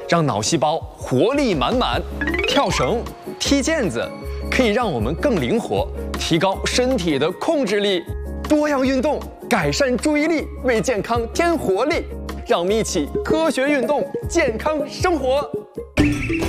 让脑细胞活力满满。跳绳、踢毽子可以让我们更灵活，提高身体的控制力。多样运动改善注意力，为健康添活力。让我们一起科学运动，健康生活。